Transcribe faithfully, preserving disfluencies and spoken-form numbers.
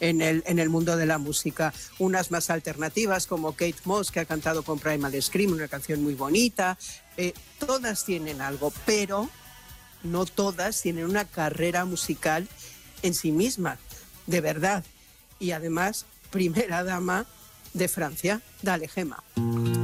en el, en el mundo de la música. Unas más alternativas, como Kate Moss, que ha cantado con Primal Scream, una canción muy bonita. Eh, todas tienen algo, pero no todas tienen una carrera musical en sí misma, de verdad. Y además, primera dama de Francia. Dale, Gemma.